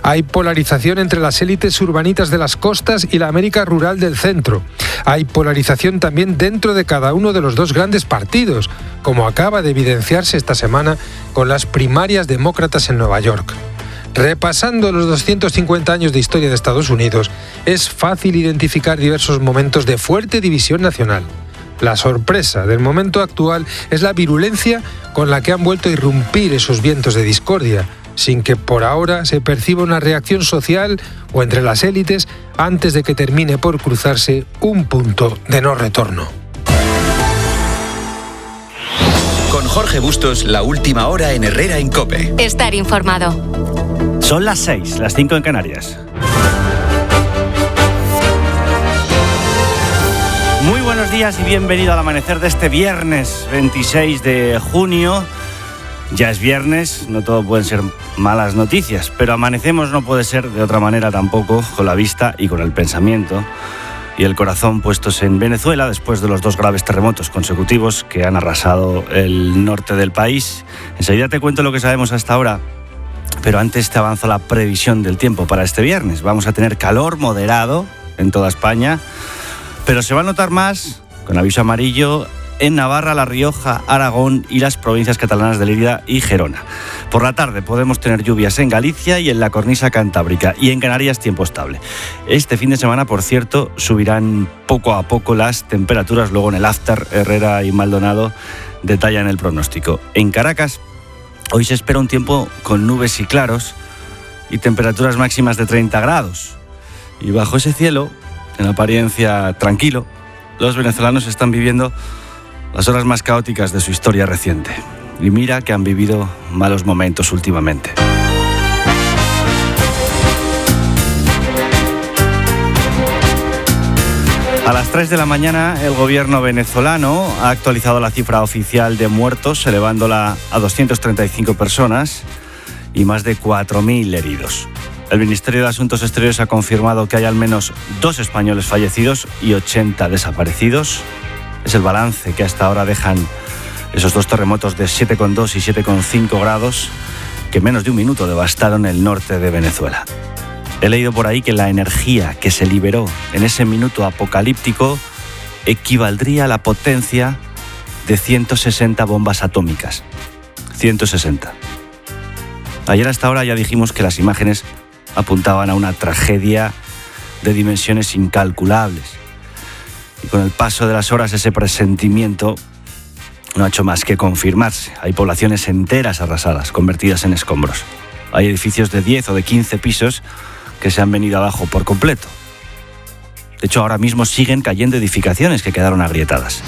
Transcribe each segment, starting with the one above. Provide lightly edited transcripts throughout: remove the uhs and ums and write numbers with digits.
Hay polarización entre las élites urbanitas de las costas y la América rural del centro. Hay polarización también dentro de cada uno de los dos grandes partidos, como acaba de evidenciarse esta semana con las primarias demócratas en Nueva York. Repasando los 250 años de historia de Estados Unidos, es fácil identificar diversos momentos de fuerte división nacional. La sorpresa del momento actual es la virulencia con la que han vuelto a irrumpir esos vientos de discordia, sin que por ahora se perciba una reacción social o entre las élites antes de que termine por cruzarse un punto de no retorno. Con Jorge Bustos, la última hora en Herrera en COPE. Estar informado. Son las 6, las 5 en Canarias. Muy buenos días y bienvenido al amanecer de este viernes 26 de junio. Ya es viernes, no todo pueden ser malas noticias, pero amanecemos no puede ser de otra manera tampoco, con la vista y con el pensamiento y el corazón puestos en Venezuela después de los 2 graves terremotos consecutivos que han arrasado el norte del país. Enseguida te cuento lo que sabemos hasta ahora, pero antes te avanzo la previsión del tiempo para este viernes. Vamos a tener calor moderado en toda España, pero se va a notar más, con aviso amarillo, en Navarra, La Rioja, Aragón y las provincias catalanas de Lérida y Gerona. Por la tarde podemos tener lluvias en Galicia y en la cornisa cantábrica, y en Canarias tiempo estable. Este fin de semana, por cierto, subirán poco a poco las temperaturas. Luego en el after, Herrera y Maldonado detallan el pronóstico. En Caracas, hoy se espera un tiempo con nubes y claros y temperaturas máximas de 30 grados. Y bajo ese cielo, en apariencia tranquilo, los venezolanos están viviendo las horas más caóticas de su historia reciente. Y mira que han vivido malos momentos últimamente. A las 3 de la mañana, el gobierno venezolano ha actualizado la cifra oficial de muertos, elevándola a 235 personas y más de 4.000 heridos. El Ministerio de Asuntos Exteriores ha confirmado que hay al menos 2 españoles fallecidos y 80 desaparecidos. Es el balance que hasta ahora dejan esos 2 terremotos de 7,2 y 7,5 grados que en menos de un minuto devastaron el norte de Venezuela. He leído por ahí que la energía que se liberó en ese minuto apocalíptico equivaldría a la potencia de 160 bombas atómicas. 160. Ayer hasta ahora ya dijimos que las imágenes apuntaban a una tragedia de dimensiones incalculables. Y con el paso de las horas ese presentimiento no ha hecho más que confirmarse. Hay poblaciones enteras arrasadas, convertidas en escombros. Hay edificios de 10 o de 15 pisos que se han venido abajo por completo. De hecho, ahora mismo siguen cayendo edificaciones que quedaron agrietadas.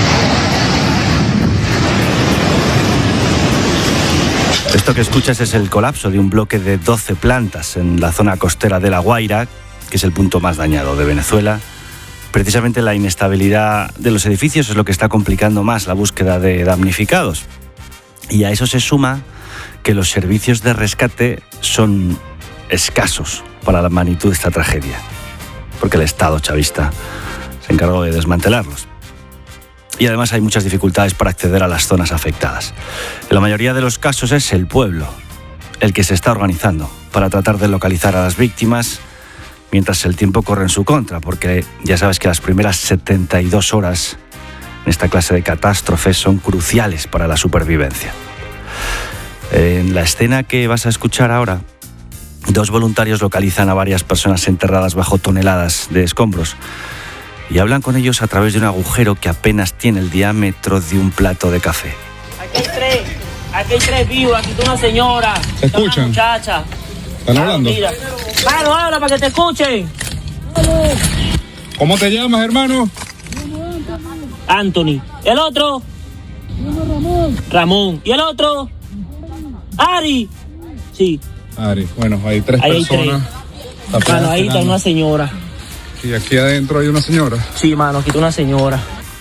Esto que escuchas es el colapso de un bloque de 12 plantas en la zona costera de La Guaira, que es el punto más dañado de Venezuela. Precisamente la inestabilidad de los edificios es lo que está complicando más la búsqueda de damnificados. Y a eso se suma que los servicios de rescate son escasos para la magnitud de esta tragedia, porque el Estado chavista se encargó de desmantelarlos. Y además hay muchas dificultades para acceder a las zonas afectadas. En la mayoría de los casos es el pueblo el que se está organizando para tratar de localizar a las víctimas, mientras el tiempo corre en su contra, porque ya sabes que las primeras 72 horas en esta clase de catástrofes son cruciales para la supervivencia. En la escena que vas a escuchar ahora, 2 voluntarios localizan a varias personas enterradas bajo toneladas de escombros y hablan con ellos a través de un agujero que apenas tiene el diámetro de un plato de café. Aquí hay 3 vivos, aquí está una señora, ¿Se escuchan? Una muchacha. ¿Están hablando? Claro, habla para que te escuchen. ¿Cómo te llamas, hermano? Anthony. ¿El otro? Ramón. ¿Y el otro? Ari. Sí. Ari, bueno, hay 3 Ahí hay personas. Mano, ahí está una señora. Y aquí adentro hay una señora. Sí, mano, aquí está una señora.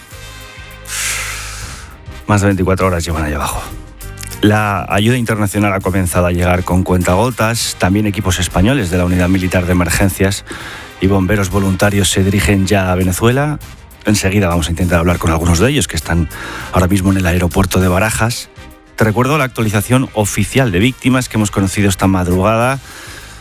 Más de 24 horas llevan allá abajo. La ayuda internacional ha comenzado a llegar con cuentagotas. También equipos españoles de la Unidad Militar de Emergencias y bomberos voluntarios se dirigen ya a Venezuela. Enseguida vamos a intentar hablar con algunos de ellos que están ahora mismo en el aeropuerto de Barajas. Te recuerdo la actualización oficial de víctimas que hemos conocido esta madrugada.